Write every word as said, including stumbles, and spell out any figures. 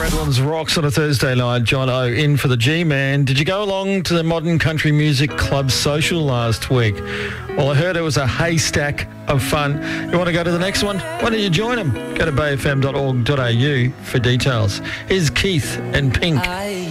Redlands rocks on a Thursday night. John O in for the G-Man. Did you go along to the Modern Country Music Club social last week? Well, I heard it was a haystack of fun. You want to go to the next one? Why don't you join them? Go to bay f m dot org dot a u for details. Here's Keith and Pink. I